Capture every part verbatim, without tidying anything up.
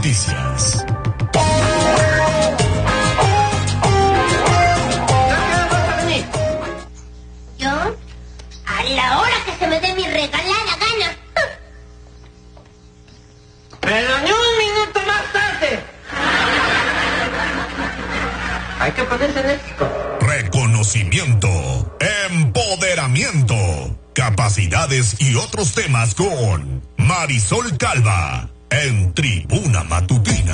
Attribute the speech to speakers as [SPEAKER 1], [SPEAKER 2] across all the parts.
[SPEAKER 1] noticias.
[SPEAKER 2] ¿Yo? A la hora que se me dé mi regalada gana.
[SPEAKER 3] Pero ni un minuto más tarde. Hay que ponerse enérgico.
[SPEAKER 1] Reconocimiento, empoderamiento, capacidades y otros temas con Marisol Calva en Tribuna Matutina.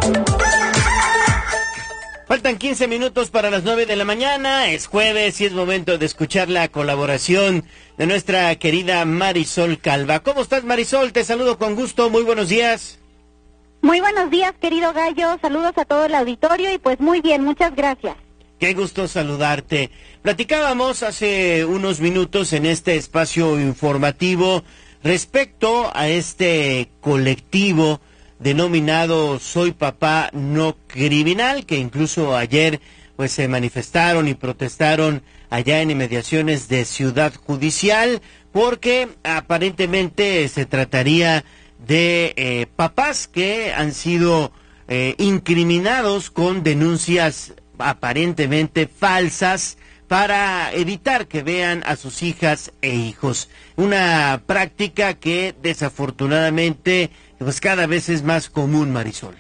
[SPEAKER 4] Faltan quince minutos para las nueve de la mañana, es jueves y es momento de escuchar la colaboración de nuestra querida Marisol Calva. ¿Cómo estás, Marisol? Te saludo con gusto, muy buenos días.
[SPEAKER 5] Muy buenos días, querido Gallo, saludos a todo el auditorio y pues muy bien, muchas gracias.
[SPEAKER 4] Qué gusto saludarte. Platicábamos hace unos minutos en este espacio informativo respecto a este colectivo denominado Soy Papá No Criminal, que incluso ayer pues se manifestaron y protestaron allá en inmediaciones de Ciudad Judicial, porque aparentemente se trataría de eh, papás que han sido eh, incriminados con denuncias aparentemente falsas para evitar que vean a sus hijas e hijos. Una práctica que desafortunadamente pues cada vez es más común, Marisol.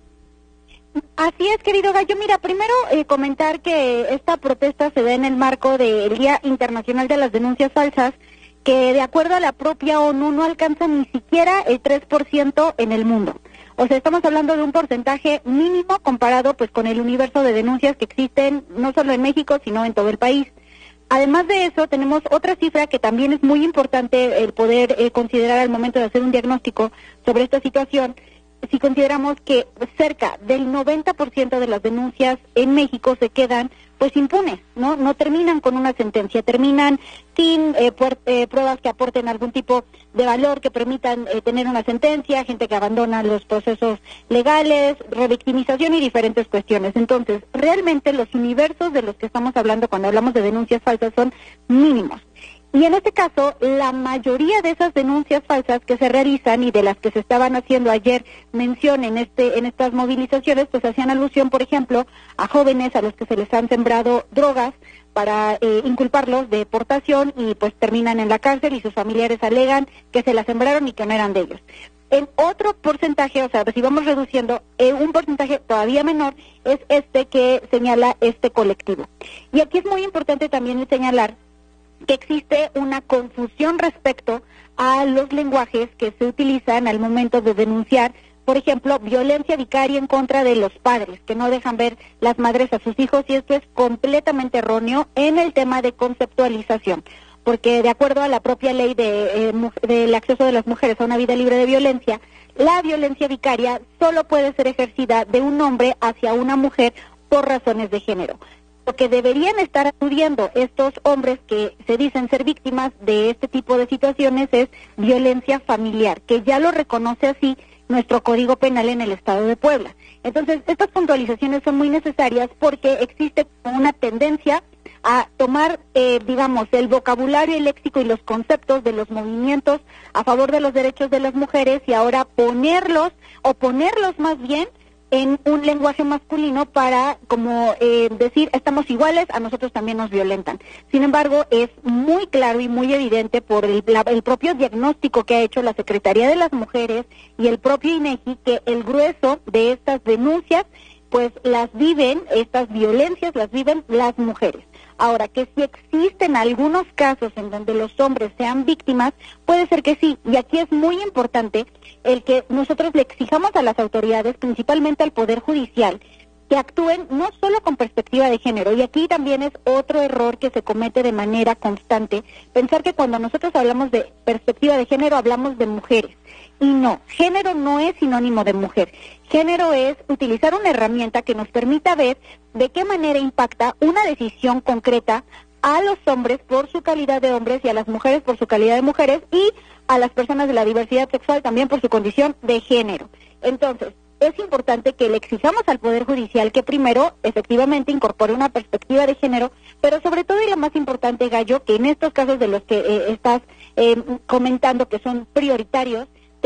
[SPEAKER 5] Así es, querido Gallo. Mira, primero eh, comentar que esta protesta se da en el marco del Día Internacional de las Denuncias Falsas, que de acuerdo a la propia ONU no alcanza ni siquiera el tres por ciento en el mundo. O sea, estamos hablando de un porcentaje mínimo comparado pues con el universo de denuncias que existen no solo en México, sino en todo el país. Además de eso, tenemos otra cifra que también es muy importante el poder eh, considerar al momento de hacer un diagnóstico sobre esta situación. Si consideramos que cerca del noventa por ciento de las denuncias en México se quedan pues impunes, ¿no? No terminan con una sentencia, terminan sin eh, puer- eh, pruebas que aporten algún tipo de valor que permitan eh, tener una sentencia, gente que abandona los procesos legales, revictimización y diferentes cuestiones. Entonces, realmente los universos de los que estamos hablando cuando hablamos de denuncias falsas son mínimos. Y en este caso, la mayoría de esas denuncias falsas que se realizan y de las que se estaban haciendo ayer mención en este en estas movilizaciones, pues hacían alusión, por ejemplo, a jóvenes a los que se les han sembrado drogas para eh, inculparlos de portación y pues terminan en la cárcel y sus familiares alegan que se las sembraron y que no eran de ellos. En otro porcentaje, o sea, si vamos reduciendo, eh, un porcentaje todavía menor es este que señala este colectivo. Y aquí es muy importante también señalar que existe una confusión respecto a los lenguajes que se utilizan al momento de denunciar, por ejemplo, violencia vicaria en contra de los padres, que no dejan ver las madres a sus hijos, y esto es completamente erróneo en el tema de conceptualización, porque de acuerdo a la propia ley de, eh, del acceso de las mujeres a una vida libre de violencia, la violencia vicaria solo puede ser ejercida de un hombre hacia una mujer por razones de género. Lo que deberían estar acudiendo estos hombres que se dicen ser víctimas de este tipo de situaciones es violencia familiar, que ya lo reconoce así nuestro Código Penal en el Estado de Puebla. Entonces, estas puntualizaciones son muy necesarias porque existe una tendencia a tomar, eh, digamos, el vocabulario, el léxico y los conceptos de los movimientos a favor de los derechos de las mujeres y ahora ponerlos, o ponerlos más bien, en un lenguaje masculino para como eh, decir estamos iguales, a nosotros también nos violentan. Sin embargo, es muy claro y muy evidente por el, la, el propio diagnóstico que ha hecho la Secretaría de las Mujeres y el propio INEGI que el grueso de estas denuncias pues las viven, estas violencias las viven las mujeres. Ahora, que si existen algunos casos en donde los hombres sean víctimas, puede ser que sí, y aquí es muy importante el que nosotros le exijamos a las autoridades, principalmente al Poder Judicial, que actúen no solo con perspectiva de género, y aquí también es otro error que se comete de manera constante, pensar que cuando nosotros hablamos de perspectiva de género hablamos de mujeres, y no, género no es sinónimo de mujer, género es utilizar una herramienta que nos permita ver de qué manera impacta una decisión concreta a los hombres por su calidad de hombres y a las mujeres por su calidad de mujeres y a las personas de la diversidad sexual también por su condición de género. Entonces, es importante que le exijamos al Poder Judicial que primero, efectivamente, incorpore una perspectiva de género, pero sobre todo y lo más importante, Gallo, que en estos casos de los que eh, estás eh, comentando que son prioritarios,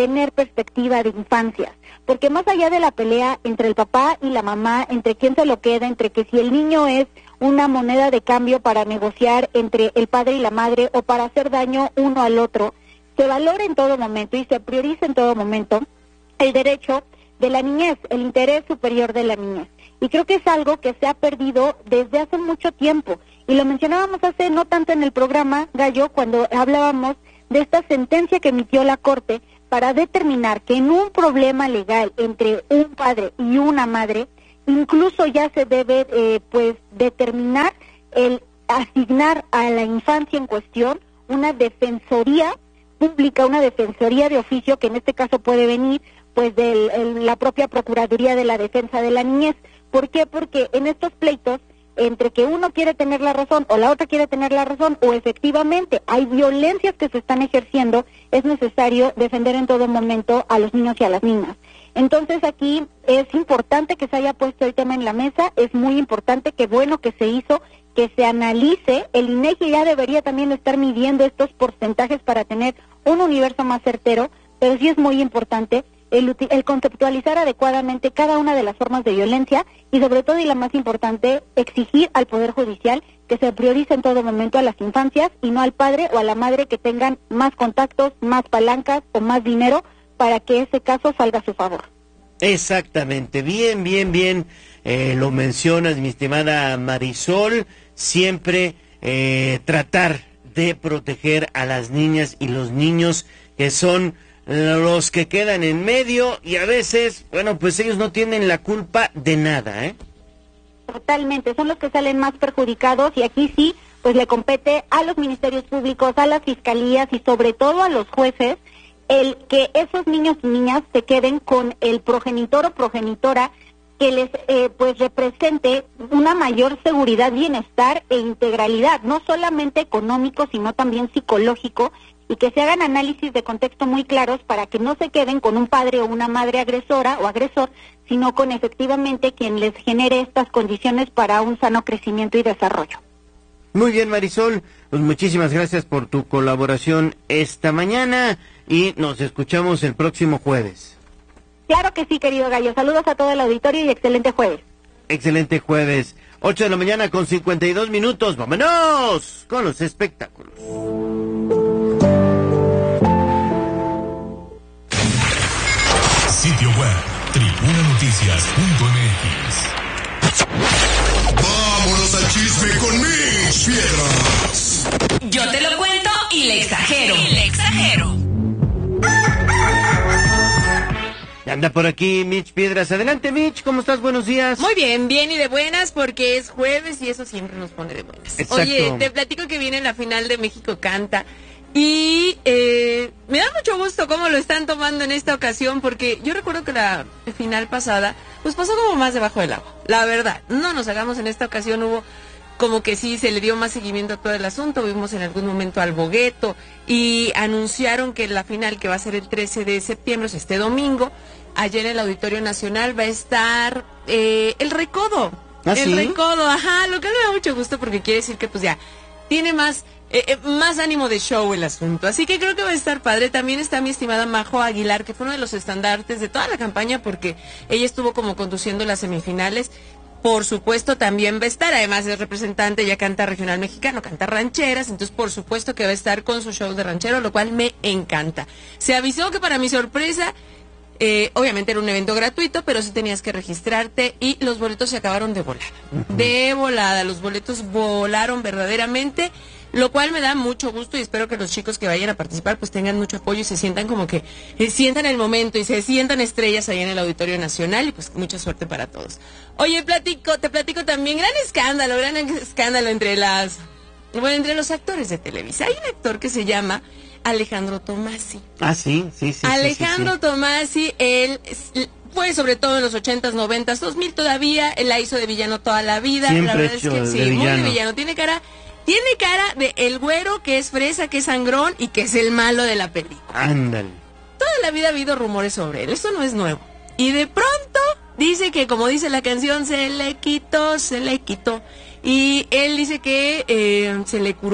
[SPEAKER 5] tener perspectiva de infancias, porque más allá de la pelea entre el papá y la mamá, entre quién se lo queda, entre que si el niño es una moneda de cambio para negociar entre el padre y la madre o para hacer daño uno al otro, se valora en todo momento y se prioriza en todo momento el derecho de la niñez, el interés superior de la niñez. Y creo que es algo que se ha perdido desde hace mucho tiempo. Y lo mencionábamos hace no tanto en el programa, Gallo, cuando hablábamos de esta sentencia que emitió la Corte para determinar que en un problema legal entre un padre y una madre, incluso ya se debe eh, pues determinar el asignar a la infancia en cuestión una defensoría pública, una defensoría de oficio, que en este caso puede venir pues de la propia Procuraduría de la Defensa de la Niñez. ¿Por qué? Porque en estos pleitos, entre que uno quiere tener la razón o la otra quiere tener la razón, o efectivamente hay violencias que se están ejerciendo, es necesario defender en todo momento a los niños y a las niñas. Entonces aquí es importante que se haya puesto el tema en la mesa, es muy importante, que bueno que se hizo, que se analice. El INEGI ya debería también estar midiendo estos porcentajes para tener un universo más certero, pero sí es muy importante El, el conceptualizar adecuadamente cada una de las formas de violencia y sobre todo, y la más importante, exigir al Poder Judicial que se priorice en todo momento a las infancias y no al padre o a la madre que tengan más contactos, más palancas o más dinero para que ese caso salga a su favor.
[SPEAKER 4] Exactamente, bien, bien, bien, eh, lo mencionas, mi estimada Marisol, siempre eh, tratar de proteger a las niñas y los niños que son los que quedan en medio, y a veces, bueno, pues ellos no tienen la culpa de nada, ¿eh?
[SPEAKER 5] Totalmente, son los que salen más perjudicados, y aquí sí, pues le compete a los ministerios públicos, a las fiscalías y sobre todo a los jueces, el que esos niños y niñas se queden con el progenitor o progenitora que les eh, pues represente una mayor seguridad, bienestar e integralidad, no solamente económico, sino también psicológico, y que se hagan análisis de contexto muy claros para que no se queden con un padre o una madre agresora o agresor, sino con efectivamente quien les genere estas condiciones para un sano crecimiento y desarrollo.
[SPEAKER 4] Muy bien, Marisol, pues muchísimas gracias por tu colaboración esta mañana y nos escuchamos el próximo jueves.
[SPEAKER 5] Claro que sí, querido Gallo. Saludos a todo el auditorio y excelente jueves.
[SPEAKER 4] Excelente jueves. ocho de la mañana con cincuenta y dos minutos. ¡Vámonos con los espectáculos!
[SPEAKER 1] Sitio web, tribuna noticias punto m x. ¡Vámonos al chisme con Mitch Piedras!
[SPEAKER 6] Yo te lo cuento y le exagero. Y le exagero.
[SPEAKER 4] Anda por aquí Mitch Piedras. Adelante, Mitch, ¿cómo estás? Buenos días.
[SPEAKER 7] Muy bien, bien y de buenas, porque es jueves y eso siempre nos pone de buenas.
[SPEAKER 4] Exacto.
[SPEAKER 7] Oye, te platico que viene la final de México Canta y eh, me da mucho gusto cómo lo están tomando en esta ocasión, porque yo recuerdo que la final pasada pues pasó como más debajo del agua. La verdad, no nos hagamos, en esta ocasión hubo como que sí se le dio más seguimiento a todo el asunto. Vimos en algún momento al Bogueto y anunciaron que la final, que va a ser el trece de septiembre, o sea, este domingo, allá en el Auditorio Nacional va a estar eh, el Recodo.
[SPEAKER 4] ¿Ah,
[SPEAKER 7] el
[SPEAKER 4] sí?
[SPEAKER 7] Recodo, ajá, lo que me da mucho gusto porque quiere decir que pues ya tiene más eh, eh, más ánimo de show el asunto. Así que creo que va a estar padre. También está mi estimada Majo Aguilar, que fue uno de los estandartes de toda la campaña porque ella estuvo como conduciendo las semifinales. Por supuesto también va a estar, además es representante, ella canta regional mexicano, canta rancheras, entonces por supuesto que va a estar con su show de ranchero, lo cual me encanta. Se avisó que, para mi sorpresa, eh, obviamente era un evento gratuito, pero sí tenías que registrarte y los boletos se acabaron de volada. Uh-huh. De volada, los boletos volaron verdaderamente, lo cual me da mucho gusto y espero que los chicos que vayan a participar pues tengan mucho apoyo y se sientan como que eh, sientan el momento y se sientan estrellas ahí en el Auditorio Nacional, y pues mucha suerte para todos. Oye, platico, te platico también, gran escándalo, gran escándalo entre las, bueno, entre los actores de Televisa. Hay un actor que se llama Alejandro Tomasi.
[SPEAKER 4] Ah, sí, sí, sí.
[SPEAKER 7] Alejandro
[SPEAKER 4] sí, sí, sí.
[SPEAKER 7] Tomasi, él fue sobre todo en los ochentas, noventas, dos mil todavía, él la hizo de villano toda la vida.
[SPEAKER 4] Siempre
[SPEAKER 7] la verdad
[SPEAKER 4] hecho
[SPEAKER 7] es que
[SPEAKER 4] de
[SPEAKER 7] sí,
[SPEAKER 4] villano.
[SPEAKER 7] muy de villano, tiene cara... Tiene cara de el güero que es fresa, que es sangrón y que es el malo de la película.
[SPEAKER 4] Ándale.
[SPEAKER 7] Toda la vida ha habido rumores sobre él, esto no es nuevo. Y de pronto dice que, como dice la canción, se le quitó, se le quitó. Y él dice que eh, se le curó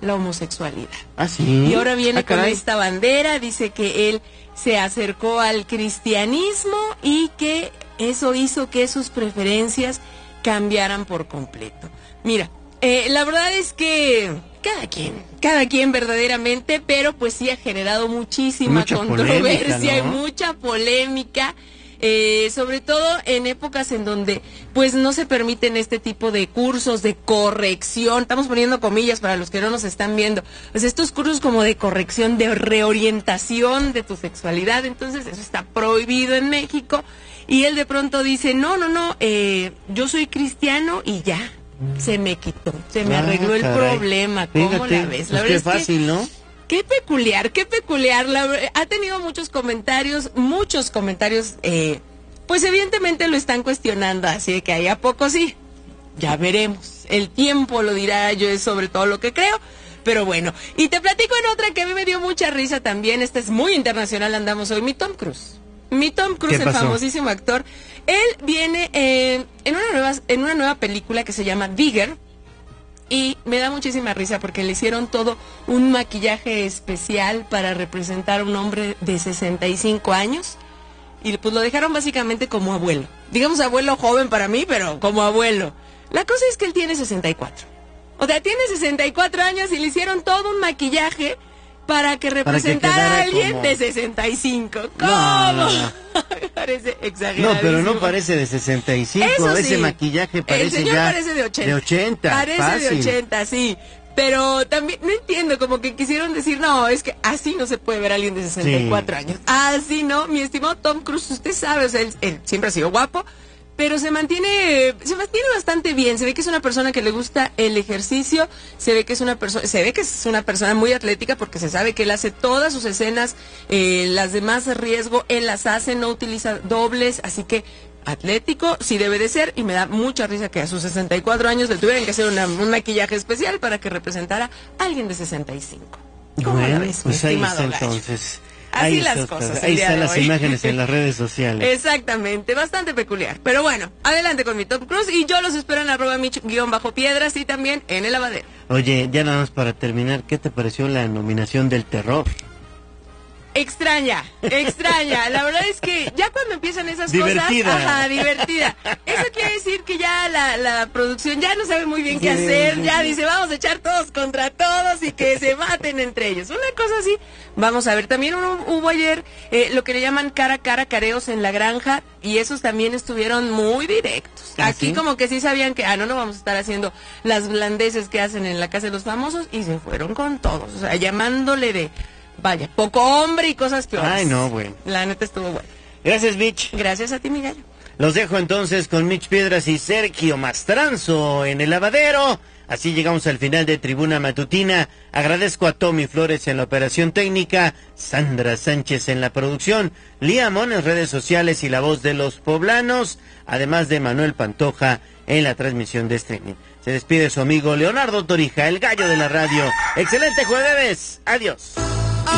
[SPEAKER 7] la homosexualidad.
[SPEAKER 4] Ah, sí.
[SPEAKER 7] Y ahora viene
[SPEAKER 4] ah,
[SPEAKER 7] con
[SPEAKER 4] caray.
[SPEAKER 7] esta bandera, dice que él se acercó al cristianismo y que eso hizo que sus preferencias cambiaran por completo. Mira, eh, la verdad es que cada quien, cada quien verdaderamente, pero pues sí ha generado muchísima
[SPEAKER 4] Mucha
[SPEAKER 7] controversia
[SPEAKER 4] polémica, ¿no?
[SPEAKER 7] y mucha polémica. Eh, sobre todo en épocas en donde pues no se permiten este tipo de cursos de corrección, estamos poniendo comillas para los que no nos están viendo, pues estos cursos como de corrección, de reorientación de tu sexualidad, entonces eso está prohibido en México, y él de pronto dice, no, no, no, eh, yo soy cristiano y ya, se me quitó, se me
[SPEAKER 4] Ah,
[SPEAKER 7] arregló el
[SPEAKER 4] caray.
[SPEAKER 7] problema, ¿cómo
[SPEAKER 4] Fíjate,
[SPEAKER 7] la ves?
[SPEAKER 4] pues
[SPEAKER 7] La verdad
[SPEAKER 4] qué
[SPEAKER 7] es que
[SPEAKER 4] fácil, ¿no?
[SPEAKER 7] qué peculiar, qué peculiar. La, ha tenido muchos comentarios, muchos comentarios, eh, pues evidentemente lo están cuestionando, así de que ahí a poco sí, ya veremos. El tiempo lo dirá, yo es sobre todo lo que creo, pero bueno. Y te platico en otra que a mí me dio mucha risa también, esta es muy internacional, andamos hoy, mi Tom Cruise. Mi Tom Cruise,
[SPEAKER 4] ¿Qué
[SPEAKER 7] el
[SPEAKER 4] pasó?
[SPEAKER 7] famosísimo actor, él viene eh, en, una nueva, en una nueva película que se llama Digger. Y me da muchísima risa porque le hicieron todo un maquillaje especial para representar a un hombre de sesenta y cinco años. Y pues lo dejaron básicamente como abuelo. Digamos abuelo joven para mí, pero como abuelo. La cosa es que él tiene sesenta y cuatro. O sea, tiene sesenta y cuatro años y le hicieron todo un maquillaje para que representara
[SPEAKER 4] quedara
[SPEAKER 7] a alguien
[SPEAKER 4] como-
[SPEAKER 7] de sesenta y cinco. ¿Cómo?
[SPEAKER 4] No, no, no.
[SPEAKER 7] Me parece exagerado.
[SPEAKER 4] No, pero no parece de sesenta y cinco,
[SPEAKER 7] Eso
[SPEAKER 4] ese
[SPEAKER 7] sí.
[SPEAKER 4] maquillaje parece
[SPEAKER 7] El señor
[SPEAKER 4] ya
[SPEAKER 7] parece de ochenta.
[SPEAKER 4] de ochenta,
[SPEAKER 7] Parece
[SPEAKER 4] fácil.
[SPEAKER 7] de ochenta, sí. Pero también, no entiendo, como que quisieron decir, no, es que así no se puede ver a alguien de sesenta y cuatro
[SPEAKER 4] Sí.
[SPEAKER 7] años. Así no, mi estimado Tom Cruise, usted sabe, o sea, él, él siempre ha sido guapo, pero se mantiene, se mantiene bastante bien. Se ve que es una persona que le gusta el ejercicio, se ve que es una persona, se ve que es una persona muy atlética porque se sabe que él hace todas sus escenas, eh, las de más riesgo, él las hace, no utiliza dobles, así que atlético sí debe de ser, y me da mucha risa que a sus sesenta y cuatro años le tuvieran que hacer una- un maquillaje especial para que representara a alguien de sesenta y cinco. ¿Cómo la
[SPEAKER 4] Bueno,
[SPEAKER 7] ves, mi
[SPEAKER 4] pues ahí
[SPEAKER 7] estimado
[SPEAKER 4] está
[SPEAKER 7] gallo?
[SPEAKER 4] entonces.
[SPEAKER 7] Así
[SPEAKER 4] Ahí
[SPEAKER 7] las
[SPEAKER 4] está,
[SPEAKER 7] cosas el
[SPEAKER 4] Ahí
[SPEAKER 7] día
[SPEAKER 4] están
[SPEAKER 7] de
[SPEAKER 4] las
[SPEAKER 7] hoy.
[SPEAKER 4] imágenes en las redes sociales.
[SPEAKER 7] Exactamente, bastante peculiar. Pero bueno, adelante con mi Tom Cruise y yo los espero en arroba mich-piedras y también en el lavadero.
[SPEAKER 4] Oye, ya nada más para terminar, ¿qué te pareció la nominación del terror?
[SPEAKER 7] Extraña, extraña. La verdad es que ya cuando empiezan esas
[SPEAKER 4] Divertida.
[SPEAKER 7] cosas, ajá, divertida. Eso quiere decir que ya la, la producción ya no sabe muy bien qué
[SPEAKER 4] Sí,
[SPEAKER 7] hacer,
[SPEAKER 4] sí,
[SPEAKER 7] ya
[SPEAKER 4] sí.
[SPEAKER 7] dice vamos a echar todos contra todos y que se maten entre ellos. Una cosa así, vamos a ver. También hubo, hubo ayer eh, lo que le llaman cara a cara careos en la granja y esos también estuvieron muy directos.
[SPEAKER 4] ¿Ah,
[SPEAKER 7] Aquí
[SPEAKER 4] sí?
[SPEAKER 7] como que sí sabían que, ah, no, no vamos a estar haciendo las blandeces que hacen en la casa de los famosos y se fueron con todos, o sea, llamándole de... Vaya, poco hombre y cosas peores.
[SPEAKER 4] Ay, no, bueno.
[SPEAKER 7] La neta estuvo buena.
[SPEAKER 4] Gracias, Mitch.
[SPEAKER 7] Gracias a ti, mi gallo.
[SPEAKER 4] Los dejo entonces con Mitch Piedras y Sergio Mastranzo en el lavadero. Así llegamos al final de Tribuna Matutina. Agradezco a Tommy Flores en la operación técnica, Sandra Sánchez en la producción, Lía Mon en redes sociales y la voz de los poblanos, además de Manuel Pantoja en la transmisión de streaming. Se despide su amigo Leonardo Torija, el gallo de la radio. Excelente jueves. Adiós.